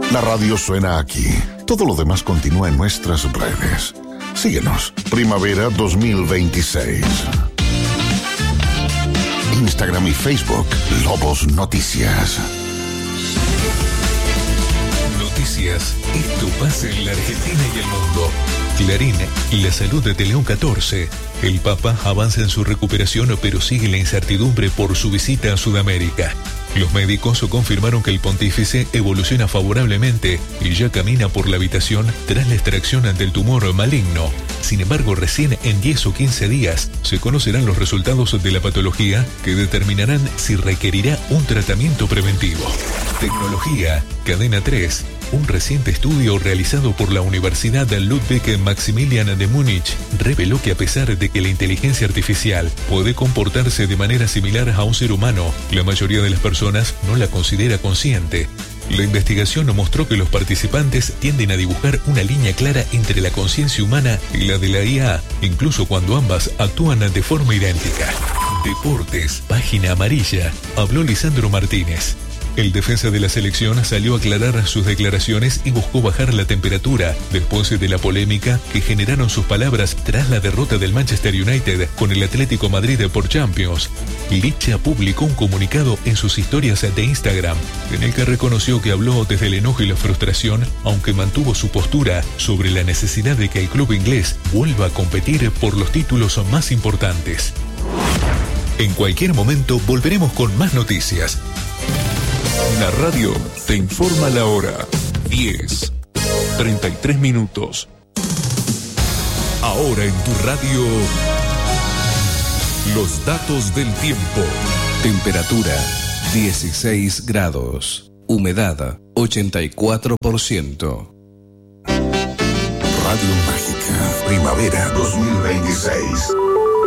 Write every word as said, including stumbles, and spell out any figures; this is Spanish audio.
La radio suena aquí. Todo lo demás continúa en nuestras redes. Síguenos. Primavera dos mil veintiséis. Instagram y Facebook. Lobos Noticias. Noticias. Esto pasa en la Argentina y el mundo. Clarín, la salud de León catorce. El Papa avanza en su recuperación, pero sigue la incertidumbre por su visita a Sudamérica. Los médicos confirmaron que el pontífice evoluciona favorablemente y ya camina por la habitación tras la extracción del tumor maligno. Sin embargo, recién en diez o quince días se conocerán los resultados de la patología que determinarán si requerirá un tratamiento preventivo. Tecnología, Cadena tres. Un reciente estudio realizado por la Universidad Ludwig Maximilian de Múnich reveló que a pesar de que la inteligencia artificial puede comportarse de manera similar a un ser humano, la mayoría de las personas no la considera consciente. La investigación mostró que los participantes tienden a dibujar una línea clara entre la conciencia humana y la de la I A, incluso cuando ambas actúan de forma idéntica. Deportes, página amarilla. Habló Lisandro Martínez. El defensa de la selección salió a aclarar sus declaraciones y buscó bajar la temperatura después de la polémica que generaron sus palabras tras la derrota del Manchester United con el Atlético Madrid por Champions. Licha publicó un comunicado en sus historias de Instagram, en el que reconoció que habló desde el enojo y la frustración, aunque mantuvo su postura sobre la necesidad de que el club inglés vuelva a competir por los títulos más importantes. En cualquier momento volveremos con más noticias. La radio te informa la hora. diez, treinta y tres minutos. Ahora en tu radio, los datos del tiempo. Temperatura dieciséis grados. Humedad ochenta y cuatro por ciento. Radio Mágica, Primavera dos mil veintiséis.